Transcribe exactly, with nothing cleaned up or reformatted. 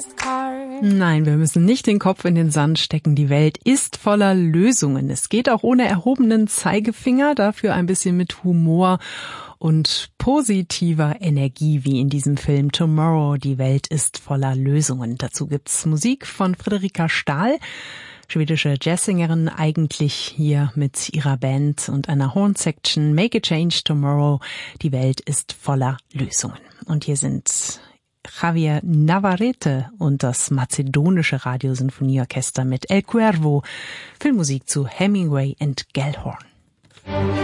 Nein, wir müssen nicht den Kopf in den Sand stecken. Die Welt ist voller Lösungen. Es geht auch ohne erhobenen Zeigefinger, dafür ein bisschen mit Humor und positiver Energie, wie in diesem Film Tomorrow. Die Welt ist voller Lösungen. Dazu gibt's Musik von Friederika Stahl, schwedische Jazzsängerin, eigentlich hier mit ihrer Band und einer Horn-Section. Make a Change Tomorrow. Die Welt ist voller Lösungen. Und hier sind Javier Navarrete und das mazedonische Radiosinfonieorchester mit El Cuervo, Filmmusik zu Hemingway und Gellhorn.